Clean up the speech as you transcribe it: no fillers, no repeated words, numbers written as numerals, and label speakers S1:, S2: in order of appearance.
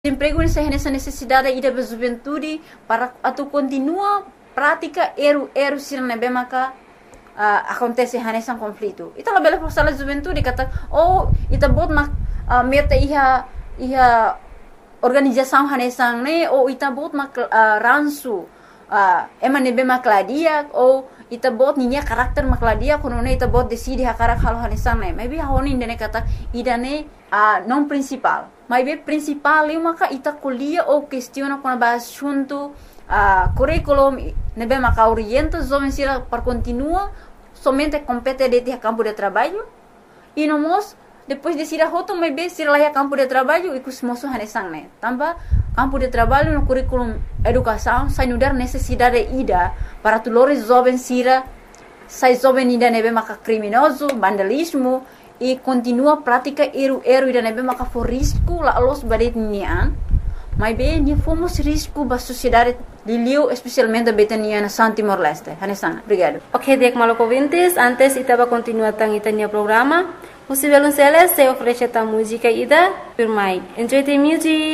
S1: Emprego nessa necessidade aí da juventude para atu continua prática eru sir na bemaka acontece nesse conflito. Ita labela por sala juventude kata ita bot mak meta iha organização hanesang ne ou ita bot mak ransu eman nebe makladia ou ita bot ninya karakter makladia kono ne ita bot decide hakarak halo hanesang ne maybe honi ndene kata idane non principal maybe principal e maka ita kuliah ou questiona com a assunto curriculum nebe maka orienta jovem sila para continua somente compete de campo de trabalho e nomos depois de sira hoto maybe sira lá campo de trabalho e kusmoso hanesang ne tamba campo de trabalho no curriculum educação sai nudar necessidade ida para tulores jovem sira sai jovem ida nebe maka criminoso vandalismo e continua prática eru ida nebe maka for risco la los badet nian mas bem ni fomos risco ba sociedade de Liu especialmente betania na San Timor Leste hanesang obrigado.
S2: Ok, dek maloko ouvintes, antes itaba continua tang itania programa. O Violonceles se oferece a música ida por mai. Enjoy the music.